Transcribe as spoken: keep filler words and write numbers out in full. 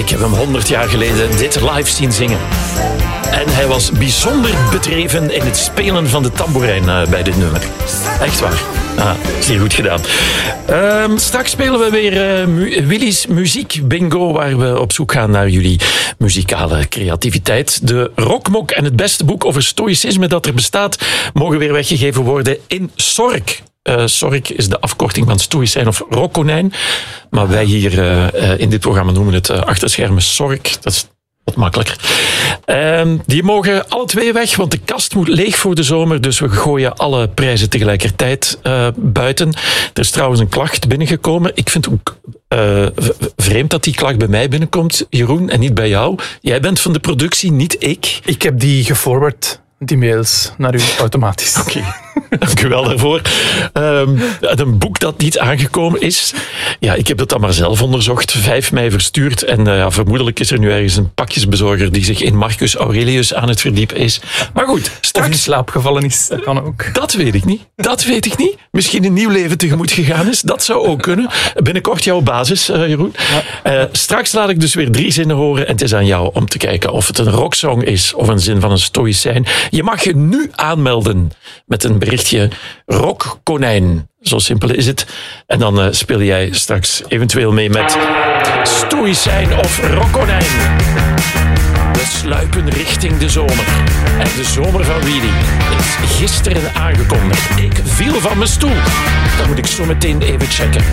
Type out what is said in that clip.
Ik heb hem honderd jaar geleden dit live zien zingen. En hij was bijzonder bedreven in het spelen van de tamboerijn uh, bij dit nummer. Echt waar. Ah, zeer goed gedaan. Um, straks spelen we weer uh, mu- Willy's Muziek Bingo, waar we op zoek gaan naar jullie muzikale creativiteit. De rockmok en het beste boek over stoïcisme dat er bestaat, mogen weer weggegeven worden in Sork. Uh, Sork is de afkorting van stoïcijn of rockkonijn. Maar wij hier uh, uh, in dit programma noemen het uh, achter schermen Sork. Dat is wat makkelijker. Uh, die mogen alle twee weg, want de kast moet leeg voor de zomer. Dus we gooien alle prijzen tegelijkertijd uh, buiten. Er is trouwens een klacht binnengekomen. Ik vind het ook uh, vreemd dat die klacht bij mij binnenkomt, Jeroen, en niet bij jou. Jij bent van de productie, niet ik. Ik heb die geforward, die mails, naar u automatisch. Oké. Okay. Dank u wel daarvoor. Um, een boek dat niet aangekomen is. Ja, ik heb dat dan maar zelf onderzocht. vijf mei verstuurd. En uh, ja, vermoedelijk is er nu ergens een pakjesbezorger die zich in Marcus Aurelius aan het verdiepen is. Maar goed, straks... Of in slaap gevallen is, dat kan ook. Dat weet ik niet. Dat weet ik niet. Misschien een nieuw leven tegemoet gegaan is. Dat zou ook kunnen. Binnenkort jouw basis, uh, Jeroen. Uh, straks laat ik dus weer drie zinnen horen. En het is aan jou om te kijken of het een rocksong is of een zin van een stoïcijn. Je mag je nu aanmelden met een berichtje rockkonijn. Zo simpel is het. En dan uh, speel jij straks eventueel mee met stoïcijn of rockkonijn. We sluipen richting de zomer. En de zomer van Willy is gisteren aangekondigd. Ik viel van mijn stoel. Dat moet ik zo meteen even checken.